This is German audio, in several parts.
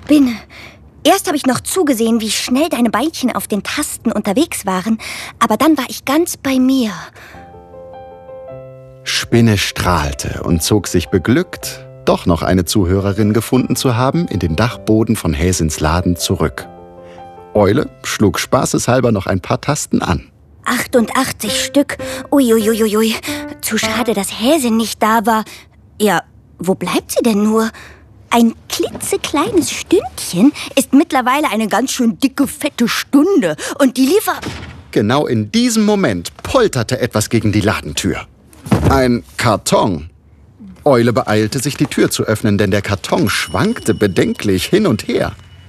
Spinne. Erst habe ich noch zugesehen, wie schnell deine Beinchen auf den Tasten unterwegs waren, aber dann war ich ganz bei mir. Spinne strahlte und zog sich beglückt, doch noch eine Zuhörerin gefunden zu haben, in den Dachboden von Häsins Laden zurück. Eule schlug spaßeshalber noch ein paar Tasten an. 88 Stück. Uiuiuiui. Zu schade, dass Häsin nicht da war. Ja, wo bleibt sie denn nur? Ein klitzekleines Stündchen ist mittlerweile eine ganz schön dicke, fette Stunde. Und die Genau in diesem Moment polterte etwas gegen die Ladentür. Ein Karton. Eule beeilte sich, die Tür zu öffnen, denn der Karton schwankte bedenklich hin und her.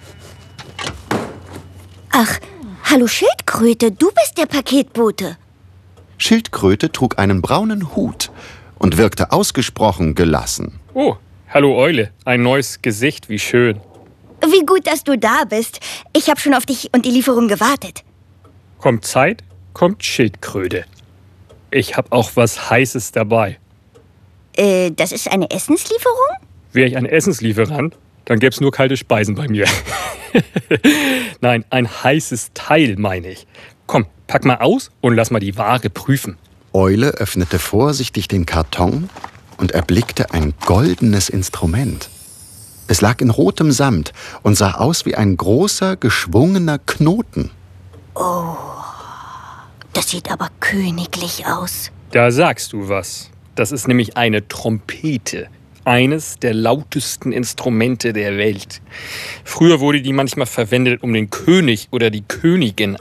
Ach, hallo Schildkröte, du bist der Paketbote. Schildkröte trug einen braunen Hut und wirkte ausgesprochen gelassen. Oh, hallo Eule, ein neues Gesicht, wie schön. Wie gut, dass du da bist. Ich habe schon auf dich und die Lieferung gewartet. Kommt Zeit, kommt Schildkröte. Ich habe auch was Heißes dabei. Das ist eine Essenslieferung? Wäre ich ein Essenslieferant, dann gäbe es nur kalte Speisen bei mir. Nein, ein heißes Teil, meine ich. Komm, pack mal aus und lass mal die Ware prüfen. Eule öffnete vorsichtig den Karton und erblickte ein goldenes Instrument. Es lag in rotem Samt und sah aus wie ein großer, geschwungener Knoten. Oh, das sieht aber königlich aus. Da sagst du was. Das ist nämlich eine Trompete. Eines der lautesten Instrumente der Welt. Früher wurde die manchmal verwendet, um den König oder die Königin